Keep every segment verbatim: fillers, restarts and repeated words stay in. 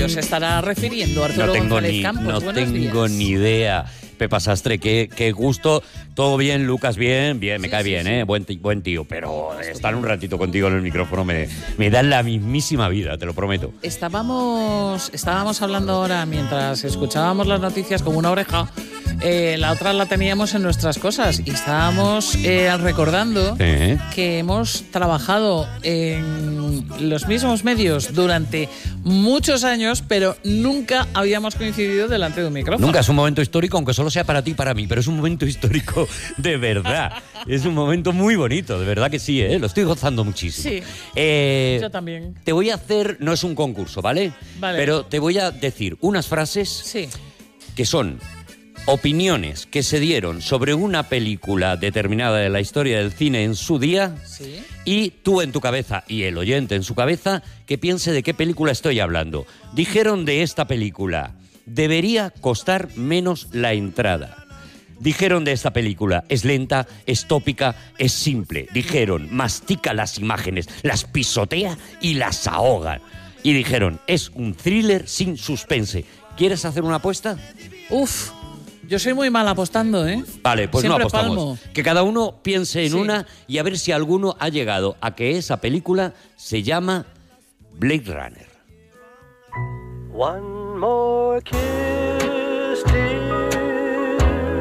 medio se estará refiriendo Arturo no tengo González ni, Campos? No Buenos tengo días. ni idea. Pepa Sastre, qué, qué gusto. Todo bien, Lucas, bien, bien, me Sí, cae sí, bien, sí. ¿eh? Buen, ti- buen tío, pero estar un ratito contigo en el micrófono me, me da la mismísima vida, te lo prometo. Estábamos, estábamos hablando ahora, mientras escuchábamos las noticias con una oreja, eh, la otra la teníamos en nuestras cosas y estábamos eh, recordando Sí. que hemos trabajado en los mismos medios durante muchos años, pero nunca habíamos coincidido delante de un micrófono. Nunca es un momento histórico, aunque solo sea para ti y para mí, pero es un momento histórico de verdad. Es un momento muy bonito, de verdad que sí, ¿eh? Lo estoy gozando muchísimo. Sí. Eh, Yo también. Te voy a hacer, no es un concurso, ¿vale? Vale. Pero te voy a decir unas frases Sí. que son opiniones que se dieron sobre una película determinada de la historia del cine en su día. Sí. Y tú en tu cabeza y el oyente en su cabeza que piense de qué película estoy hablando. Dijeron de esta película, debería costar menos la entrada. Dijeron de esta película, es lenta, es tópica, es simple. Dijeron, mastica las imágenes, las pisotea y las ahoga. Y dijeron, es un thriller sin suspense. ¿Quieres hacer una apuesta? Uf, yo soy muy mal apostando, ¿eh? Vale, pues Siempre no apostamos. palmo. Que cada uno piense en Sí. una y a ver si alguno ha llegado a que esa película se llama Blade Runner. One more kiss, dear.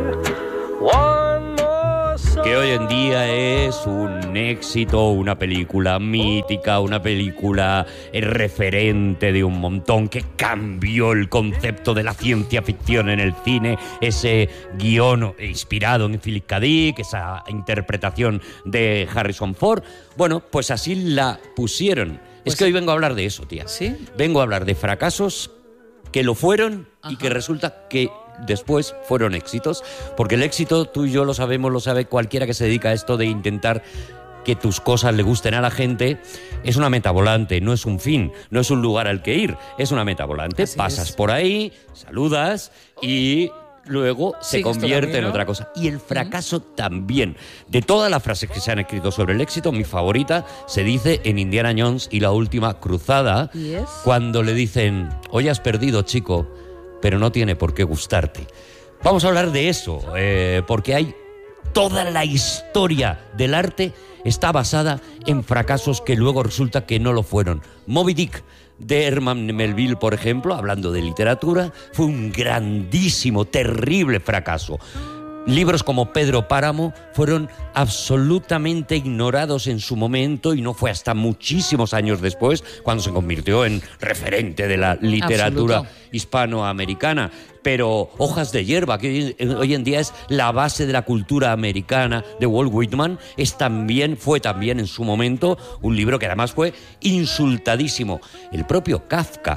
One more song. Que hoy en día es un éxito, una película mítica, una película eh, referente de un montón, que cambió el concepto de la ciencia ficción en el cine, ese guión inspirado en Philip K. Dick, esa interpretación de Harrison Ford. Bueno, pues así la pusieron. Pues es que hoy vengo a hablar de eso, tía. ¿Sí? Vengo a hablar de fracasos que lo fueron y Ajá. que resulta que después fueron éxitos, porque el éxito, tú y yo lo sabemos, lo sabe cualquiera que se dedica a esto de intentar que tus cosas le gusten a la gente, es una meta volante, no es un fin, no es un lugar al que ir, es una meta volante. Así Pasas es. por ahí, saludas y luego se Sigues tu convierte en camino. otra cosa. Y el fracaso también. De todas las frases que se han escrito sobre el éxito, mi favorita se dice en Indiana Jones y la última cruzada, ¿Y es? cuando le dicen, hoy has perdido, chico, pero no tiene por qué gustarte. Vamos a hablar de eso, eh, porque hay toda la historia del arte está basada en fracasos que luego resulta que no lo fueron. Moby Dick de Herman Melville, por ejemplo, hablando de literatura, fue un grandísimo, terrible fracaso. Libros como Pedro Páramo fueron absolutamente ignorados en su momento y no fue hasta muchísimos años después cuando se convirtió en referente de la literatura Absoluto. hispanoamericana. Pero Hojas de hierba, que hoy, hoy en día es la base de la cultura americana de Walt Whitman, es también, fue también en su momento un libro que además fue insultadísimo. El propio Kafka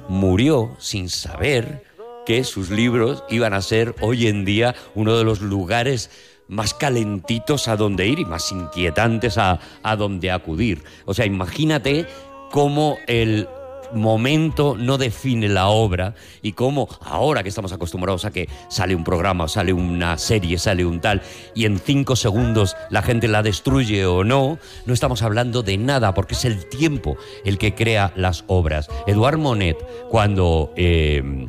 murió sin saber que sus libros iban a ser hoy en día uno de los lugares más calentitos a donde ir y más inquietantes a, a donde acudir. O sea, imagínate cómo el momento no define la obra y cómo ahora que estamos acostumbrados a que sale un programa, sale una serie, sale un tal y en cinco segundos la gente la destruye o no, no estamos hablando de nada porque es el tiempo el que crea las obras. Edouard Monet, cuando Eh,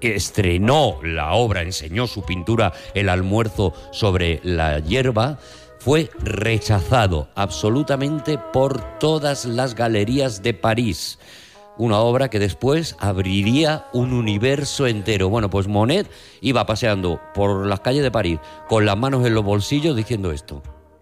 estrenó la obra, enseñó su pintura El almuerzo sobre la hierba, fue rechazado absolutamente por todas las galerías de París. Una obra que después abriría un universo entero. Bueno, pues Monet iba paseando por las calles de París con las manos en los bolsillos diciendo esto.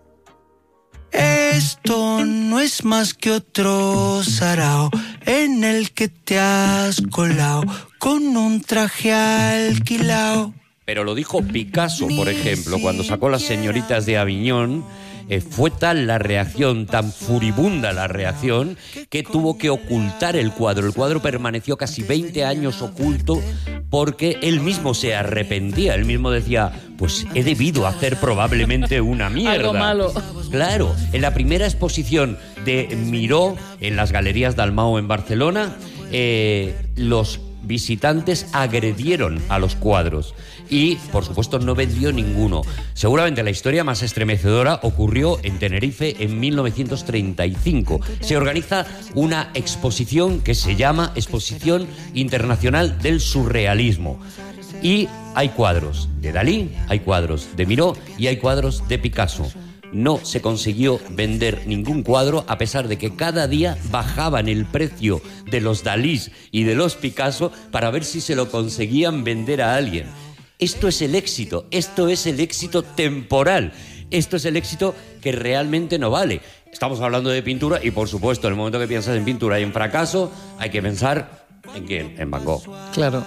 Esto no es más que otro sarao en el que te has colado con un traje alquilao. Pero lo dijo Picasso, por ejemplo, cuando sacó Las señoritas de Aviñón. Eh, fue tal la reacción, tan furibunda la reacción, que tuvo que ocultar el cuadro. El cuadro permaneció casi veinte años oculto porque él mismo se arrepentía. Él mismo decía, pues he debido hacer probablemente una mierda. Algo malo. Claro, en la primera exposición de Miró en las Galerías Dalmau en Barcelona, eh, los visitantes agredieron a los cuadros y, por supuesto, no vendió ninguno. Seguramente la historia más estremecedora ocurrió en Tenerife en mil novecientos treinta y cinco. Se organiza una exposición que se llama Exposición Internacional del Surrealismo. Y hay cuadros de Dalí, hay cuadros de Miró y hay cuadros de Picasso. No se consiguió vender ningún cuadro, a pesar de que cada día bajaban el precio de los Dalís y de los Picasso para ver si se lo conseguían vender a alguien. Esto es el éxito, esto es el éxito temporal, esto es el éxito que realmente no vale. Estamos hablando de pintura y, por supuesto, en el momento que piensas en pintura y en fracaso, hay que pensar en quién, en Van Gogh. Claro.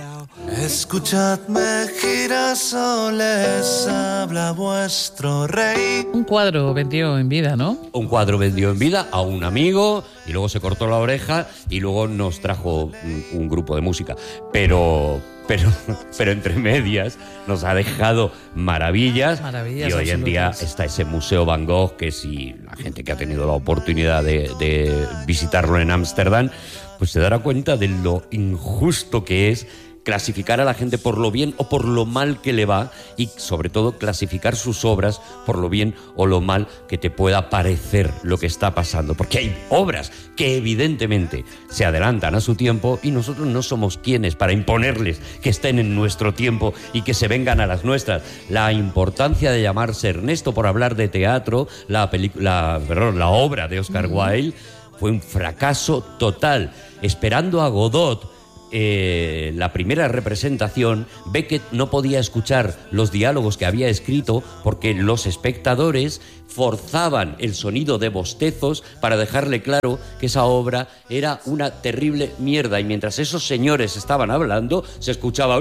Escuchadme, girasoles, habla vuestro rey. Un cuadro vendió en vida, ¿no? Un cuadro vendió en vida a un amigo y luego se cortó la oreja y luego nos trajo un, un grupo de música. Pero, pero, pero entre medias nos ha dejado maravillas. Maravillas y hoy en día absolutas. está ese Museo Van Gogh, que si la gente que ha tenido la oportunidad de, de visitarlo en Ámsterdam, pues se dará cuenta de lo injusto que es clasificar a la gente por lo bien o por lo mal que le va y, sobre todo, clasificar sus obras por lo bien o lo mal que te pueda parecer lo que está pasando. Porque hay obras que evidentemente se adelantan a su tiempo y nosotros no somos quienes para imponerles que estén en nuestro tiempo y que se vengan a las nuestras. La importancia de llamarse Ernesto por hablar de teatro, la, película, perdón, la obra de Oscar Wilde, fue un fracaso total. Esperando a Godot, Eh, la primera representación, Beckett no podía escuchar los diálogos que había escrito porque los espectadores forzaban el sonido de bostezos para dejarle claro que esa obra era una terrible mierda, y mientras esos señores estaban hablando se escuchaba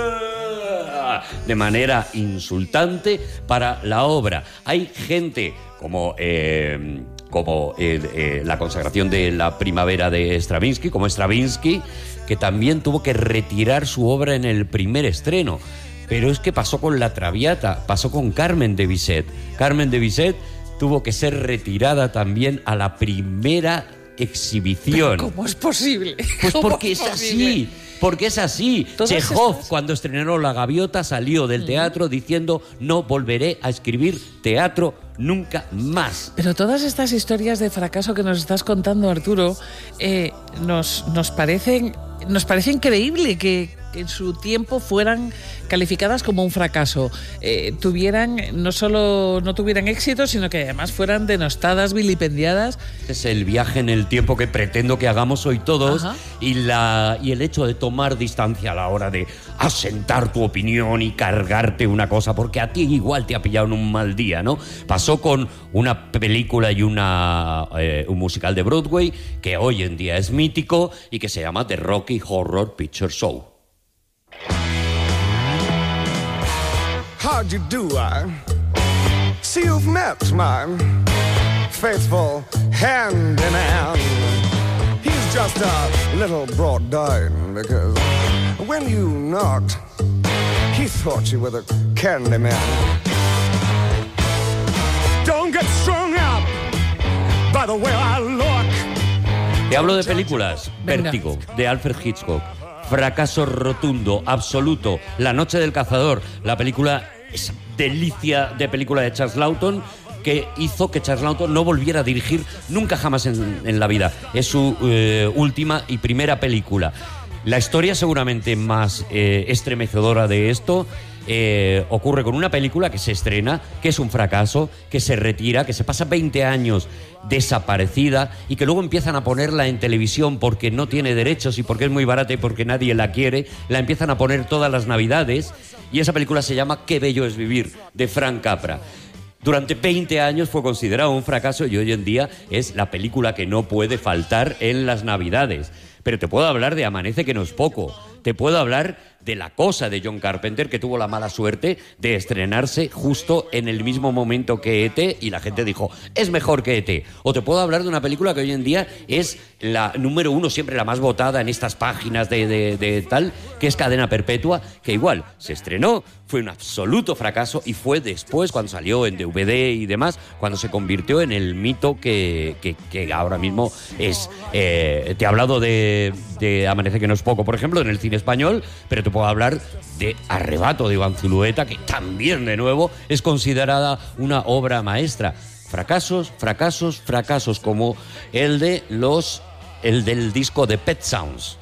de manera insultante para la obra. Hay gente como eh, como eh, eh, la consagración de la primavera de Stravinsky, como Stravinsky, que también tuvo que retirar su obra en el primer estreno. Pero es que pasó con La Traviata, pasó con Carmen de Bizet. Carmen de Bizet tuvo que ser retirada también a la primera exhibición. ¿Cómo es posible? Pues ¿Cómo porque es posible? así, porque es así. Todas Chekhov, estas- cuando estrenó La Gaviota, salió del teatro diciendo: no volveré a escribir teatro nunca más. Pero todas estas historias de fracaso que nos estás contando, Arturo, eh, nos, nos parecen nos parece increíble que, que en su tiempo fueran calificadas como un fracaso, eh, tuvieran no solo no tuvieran éxito, sino que además fueran denostadas, vilipendiadas. Es el viaje en el tiempo que pretendo que hagamos hoy todos. Ajá. y, la, y el hecho de tomar distancia a la hora de asentar tu opinión y cargarte una cosa, porque a ti igual te ha pillado en un mal día, ¿no? Pasó con una película y una, eh, un musical de Broadway que hoy en día es mítico y que se llama The Rocky Horror Picture Show. How'd you do, I see you've met my faithful handyman. He's just a little brought down because when you knocked, he thought you were the candy man. Don't get strung up by the way I look. Te hablo de películas. Venga. Vértigo, de Alfred Hitchcock. Fracaso rotundo, absoluto. La noche del cazador, la película, esa delicia de película de Charles Lawton, que hizo que Charles Lawton no volviera a dirigir nunca jamás en, en la vida. Es su eh, última y primera película. La historia seguramente más eh, estremecedora de esto eh, ocurre con una película que se estrena, que es un fracaso, que se retira, que se pasa veinte años desaparecida y que luego empiezan a ponerla en televisión porque no tiene derechos y porque es muy barata y porque nadie la quiere. La empiezan a poner todas las navidades y esa película se llama Qué bello es vivir, de Frank Capra. Durante veinte años fue considerado un fracaso y hoy en día es la película que no puede faltar en las navidades. Pero te puedo hablar de Amanece, que no es poco. te puedo hablar de La cosa de John Carpenter, que tuvo la mala suerte de estrenarse justo en el mismo momento que E T y la gente dijo, es mejor que E T. O te puedo hablar de una película que hoy en día es la número uno, siempre la más votada en estas páginas de, de, de tal, que es Cadena Perpetua, que igual se estrenó, fue un absoluto fracaso y fue después, cuando salió en D V D y demás, cuando se convirtió en el mito que, que, que ahora mismo es. Eh, te he hablado de, de Amanece que no es poco, por ejemplo, en el cine español, pero te puedo hablar de Arrebato de Iván Zulueta, que también, de nuevo, es considerada una obra maestra. Fracasos, fracasos, fracasos, como el de los el del disco de Pet Sounds,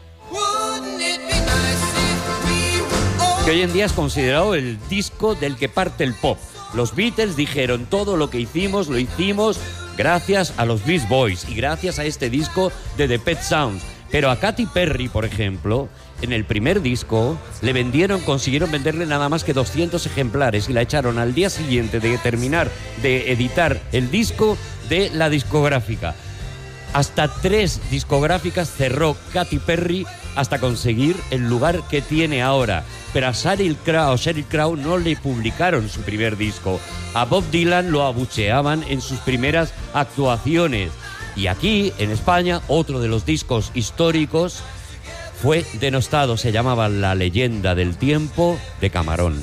que hoy en día es considerado el disco del que parte el pop. Los Beatles dijeron, todo lo que hicimos, lo hicimos gracias a los Beach Boys y gracias a este disco de The Pet Sounds. Pero a Katy Perry, por ejemplo, en el primer disco le vendieron, consiguieron venderle nada más que doscientos ejemplares y la echaron al día siguiente de terminar de editar el disco de la discográfica. Hasta tres discográficas cerró Katy Perry hasta conseguir el lugar que tiene ahora. Pero a Sheryl Crow, Sheryl Crow no le publicaron su primer disco. A Bob Dylan lo abucheaban en sus primeras actuaciones. Y aquí, en España, otro de los discos históricos fue denostado. Se llamaba La leyenda del tiempo de Camarón.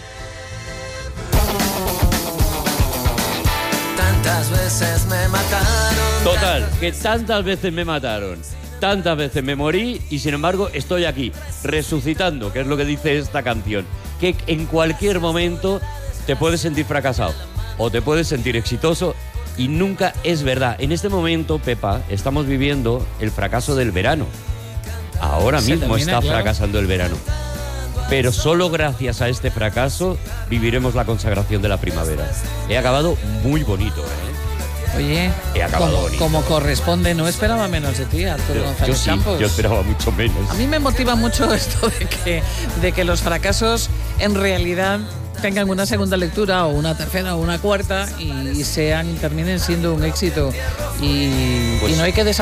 Tantas veces me mataron. Total, que tantas veces me mataron, tantas veces me morí y sin embargo estoy aquí, resucitando, que es lo que dice esta canción. Que en cualquier momento te puedes sentir fracasado o te puedes sentir exitoso y nunca es verdad. En este momento, Pepa, estamos viviendo el fracaso del verano. Ahora Se mismo termina, está claro. fracasando el verano. Pero solo gracias a este fracaso viviremos la consagración de la primavera. He acabado muy bonito, ¿eh? Oye, He acabado como, bonito. como corresponde, no esperaba menos de ti, Arturo Yo, González yo sí, Campos. yo esperaba mucho menos. A mí me motiva mucho esto de que, de que los fracasos en realidad tengan una segunda lectura o una tercera o una cuarta y sean terminen siendo un éxito y, Pues y no hay que